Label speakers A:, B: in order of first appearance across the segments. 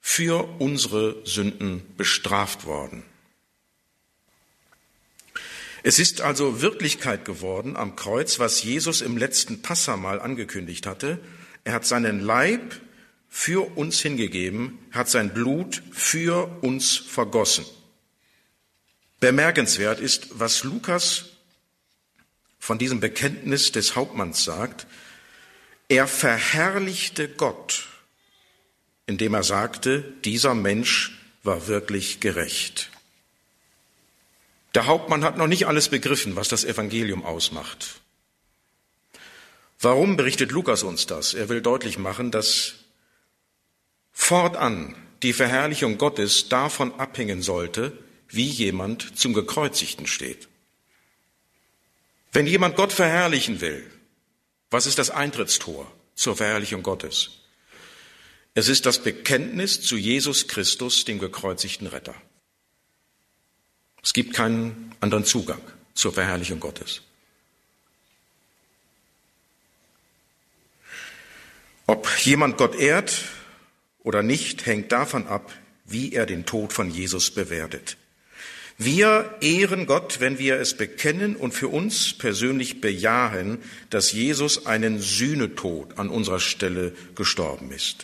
A: für unsere Sünden bestraft worden. Es ist also Wirklichkeit geworden am Kreuz, was Jesus im letzten Passamahl angekündigt hatte. Er hat seinen Leib für uns hingegeben, hat sein Blut für uns vergossen. Bemerkenswert ist, was Lukas von diesem Bekenntnis des Hauptmanns sagt. Er verherrlichte Gott, indem er sagte, dieser Mensch war wirklich gerecht. Der Hauptmann hat noch nicht alles begriffen, was das Evangelium ausmacht. Warum berichtet Lukas uns das? Er will deutlich machen, dass fortan die Verherrlichung Gottes davon abhängen sollte, wie jemand zum Gekreuzigten steht. Wenn jemand Gott verherrlichen will, was ist das Eintrittstor zur Verherrlichung Gottes? Es ist das Bekenntnis zu Jesus Christus, dem gekreuzigten Retter. Es gibt keinen anderen Zugang zur Verherrlichung Gottes. Ob jemand Gott ehrt oder nicht, hängt davon ab, wie er den Tod von Jesus bewertet. Wir ehren Gott, wenn wir es bekennen und für uns persönlich bejahen, dass Jesus einen Sühnetod an unserer Stelle gestorben ist.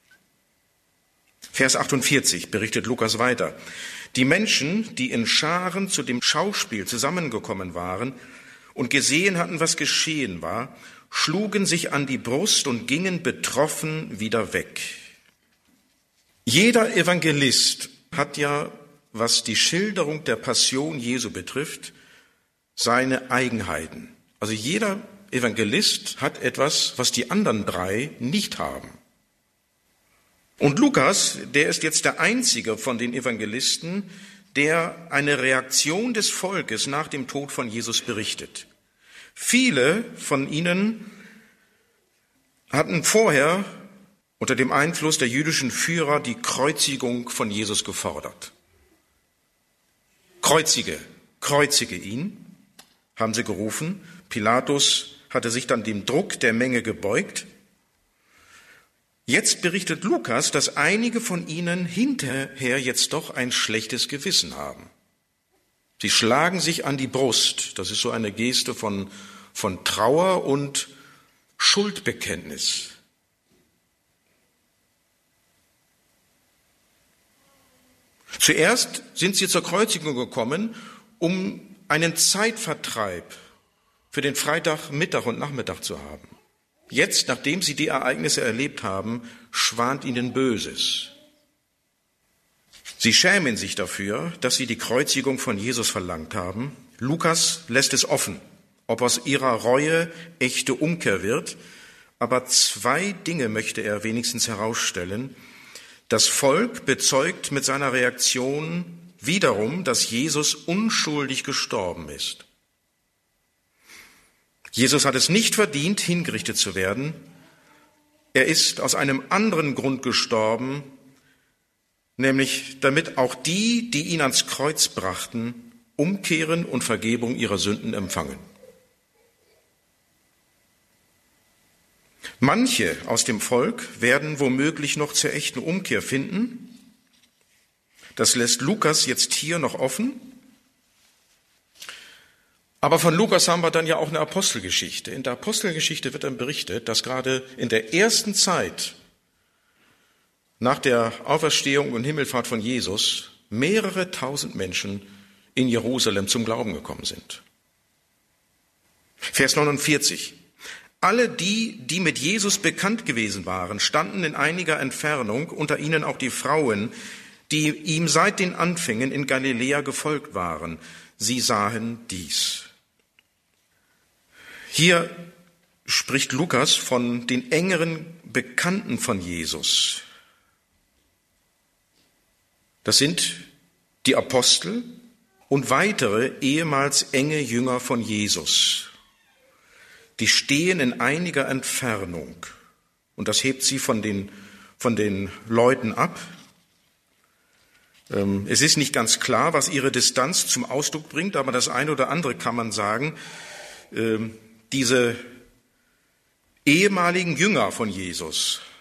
A: Vers 48 berichtet Lukas weiter. Die Menschen, die in Scharen zu dem Schauspiel zusammengekommen waren und gesehen hatten, was geschehen war, schlugen sich an die Brust und gingen betroffen wieder weg. Jeder Evangelist hat ja, was die Schilderung der Passion Jesu betrifft, seine Eigenheiten. Also jeder Evangelist hat etwas, was die anderen drei nicht haben. Und Lukas, der ist jetzt der einzige von den Evangelisten, der eine Reaktion des Volkes nach dem Tod von Jesus berichtet. Viele von ihnen hatten vorher unter dem Einfluss der jüdischen Führer die Kreuzigung von Jesus gefordert. Kreuzige ihn, haben sie gerufen. Pilatus hatte sich dann dem Druck der Menge gebeugt. Jetzt berichtet Lukas, dass einige von ihnen hinterher jetzt doch ein schlechtes Gewissen haben. Sie schlagen sich an die Brust. Das ist so eine Geste von Trauer und Schuldbekenntnis. Zuerst sind sie zur Kreuzigung gekommen, um einen Zeitvertreib für den Freitagmittag und Nachmittag zu haben. Jetzt, nachdem sie die Ereignisse erlebt haben, schwant ihnen Böses. Sie schämen sich dafür, dass sie die Kreuzigung von Jesus verlangt haben. Lukas lässt es offen, ob aus ihrer Reue echte Umkehr wird. Aber zwei Dinge möchte er wenigstens herausstellen. Das Volk bezeugt mit seiner Reaktion wiederum, dass Jesus unschuldig gestorben ist. Jesus hat es nicht verdient, hingerichtet zu werden. Er ist aus einem anderen Grund gestorben, nämlich damit auch die, die ihn ans Kreuz brachten, umkehren und Vergebung ihrer Sünden empfangen. Manche aus dem Volk werden womöglich noch zur echten Umkehr finden. Das lässt Lukas jetzt hier noch offen. Aber von Lukas haben wir dann ja auch eine Apostelgeschichte. In der Apostelgeschichte wird dann berichtet, dass gerade in der ersten Zeit nach der Auferstehung und Himmelfahrt von Jesus mehrere tausend Menschen in Jerusalem zum Glauben gekommen sind. Vers 49. Alle die, die mit Jesus bekannt gewesen waren, standen in einiger Entfernung, unter ihnen auch die Frauen, die ihm seit den Anfängen in Galiläa gefolgt waren. Sie sahen dies. Hier spricht Lukas von den engeren Bekannten von Jesus. Das sind die Apostel und weitere ehemals enge Jünger von Jesus. Die stehen in einiger Entfernung und das hebt sie von den Leuten ab. Es ist nicht ganz klar, was ihre Distanz zum Ausdruck bringt, aber das eine oder andere kann man sagen. Diese ehemaligen Jünger von Jesus